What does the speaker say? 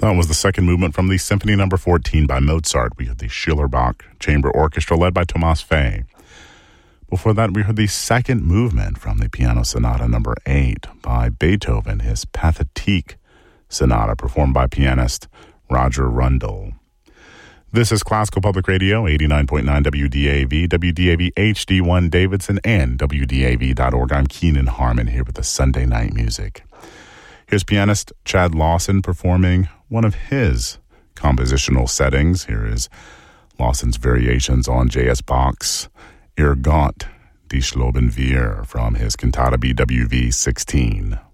That was the second movement from the Symphony No. 14 by Mozart. We heard the Schillerbach Chamber Orchestra led by Thomas Fay. Before that, we heard the second movement from the Piano Sonata No. 8 by Beethoven, his Pathétique Sonata, performed by pianist Roger Rundle. This is Classical Public Radio, 89.9 WDAV, WDAV HD1 Davidson, and WDAV.org. I'm Keenan Harmon here with the Sunday Night Music. Here's pianist Chad Lawson performing one of his compositional settings. Here is Lawson's variations on J.S. Bach's Ir Gott, Die Schlobenwehr from his Cantata BWV 16.